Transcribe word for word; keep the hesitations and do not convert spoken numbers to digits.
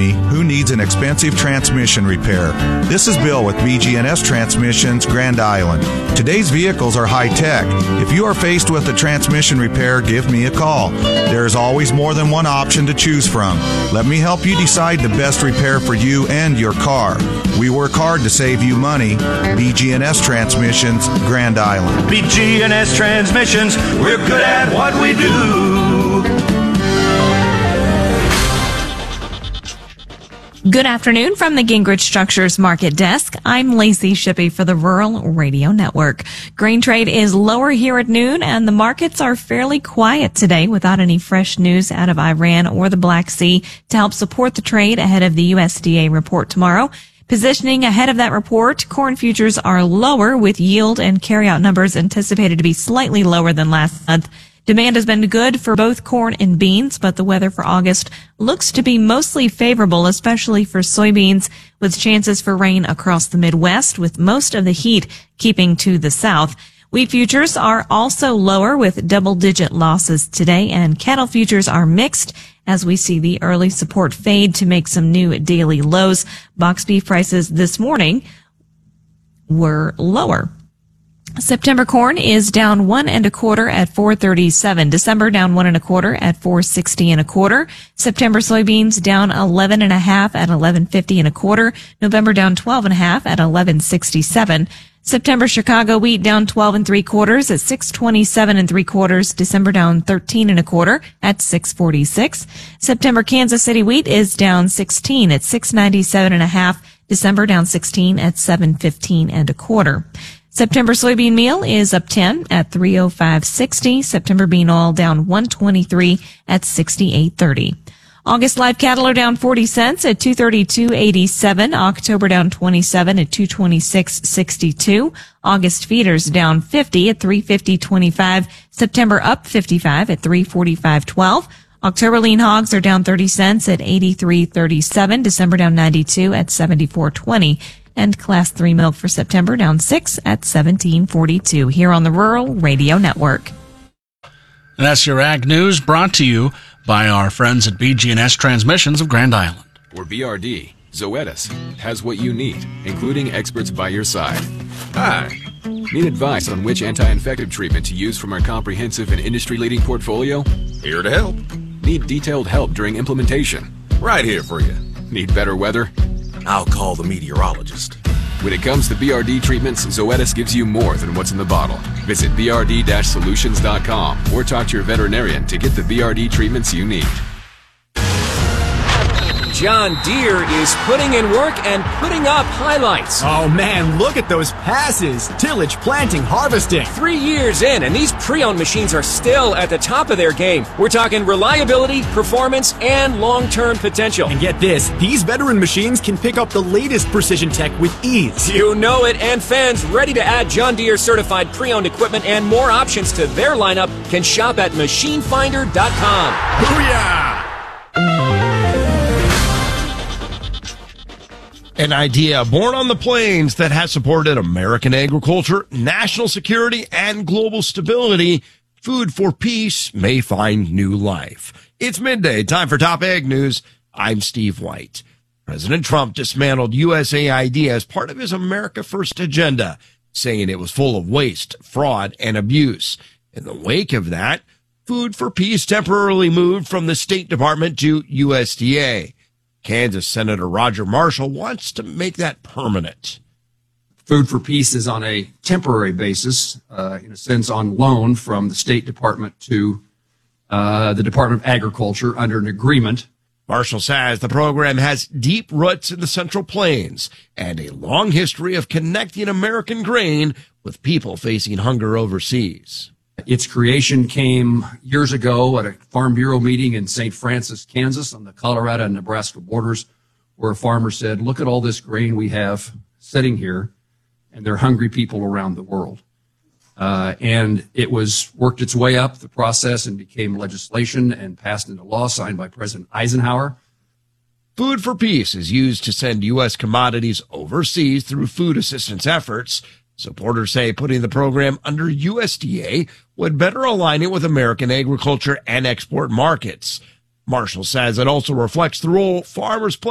me, who needs an expensive transmission repair? This is Bill with B G N S Transmissions, Grand Island. Today's vehicles are high-tech. If you are faced with a transmission repair, give me a call. There is always more than one option to choose from. Let me help you decide the best repair for you and your car. We work hard to save you money. B G N S Transmissions, Grand Island. B G N S Transmissions, we're good at what we do. Good afternoon from the Gingrich Structures Market Desk. I'm Lacey Shippey for the Rural Radio Network. Grain trade is lower here at noon, and the markets are fairly quiet today without any fresh news out of Iran or the Black Sea to help support the trade ahead of the U S D A report tomorrow. Positioning ahead of that report, corn futures are lower with yield and carryout numbers anticipated to be slightly lower than last month. Demand has been good for both corn and beans, but the weather for August looks to be mostly favorable, especially for soybeans, with chances for rain across the Midwest, with most of the heat keeping to the south. Wheat futures are also lower with double-digit losses today, and cattle futures are mixed as we see the early support fade to make some new daily lows. Box beef prices this morning were lower. September corn is down one and a quarter at four thirty-seven. December down one and a quarter at four sixty and a quarter. September soybeans down eleven and a half at eleven fifty and a quarter. November down twelve and a half at eleven sixty-seven. September Chicago wheat down twelve and three quarters at six twenty-seven and three quarters. December down thirteen and a quarter at six forty-six. September Kansas City wheat is down sixteen at six ninety-seven and a half. December down sixteen at seven fifteen and a quarter. September soybean meal is up ten at three oh five sixty. September bean oil down one twenty-three at sixty-eight thirty. August live cattle are down forty cents at two thirty-two eighty-seven. October down twenty-seven at two twenty-six sixty-two. August feeders down fifty at three fifty twenty-five. September up fifty-five at three forty-five twelve. October lean hogs are down thirty cents at eighty-three thirty-seven. December down ninety-two at seventy-four twenty. And Class three milk for September down six at seventeen forty-two here on the Rural Radio Network. And that's your Ag News brought to you by our friends at B G N S Transmissions of Grand Island. Or B R D, Zoetis has what you need, including experts by your side. Hi. Need advice on which anti-infective treatment to use from our comprehensive and industry-leading portfolio? Here to help. Need detailed help during implementation? Right here for you. Need better weather? I'll call the meteorologist. When it comes to B R D treatments, Zoetis gives you more than what's in the bottle. Visit B R D solutions dot com or talk to your veterinarian to get the B R D treatments you need. John Deere is putting in work and putting up highlights. Oh man, look at those passes. Tillage, planting, harvesting. Three years in, and these pre-owned machines are still at the top of their game. We're talking reliability, performance, and long-term potential. And get this, these veteran machines can pick up the latest precision tech with ease. You know it, and fans ready to add John Deere certified pre-owned equipment and more options to their lineup can shop at machine finder dot com. Booyah! An idea born on the plains that has supported American agriculture, national security, and global stability. Food for Peace may find new life. It's midday, time for Top Ag News. I'm Steve White. President Trump dismantled U S A I D as part of his America First agenda, saying it was full of waste, fraud, and abuse. In the wake of that, Food for Peace temporarily moved from the State Department to U S D A. Kansas Senator Roger Marshall wants to make that permanent. Food for Peace is on a temporary basis, uh, in a sense on loan from the State Department to uh, the Department of Agriculture under an agreement. Marshall says the program has deep roots in the Central Plains and a long history of connecting American grain with people facing hunger overseas. Its creation came years ago at a Farm Bureau meeting in Saint Francis, Kansas, on the Colorado and Nebraska borders, where a farmer said, look at all this grain we have sitting here, and they're hungry people around the world. Uh, and it was worked its way up the process and became legislation and passed into law, signed by President Eisenhower. Food for Peace is used to send U S commodities overseas through food assistance efforts. Supporters say putting the program under U S D A would better align it with American agriculture and export markets. Marshall says it also reflects the role farmers play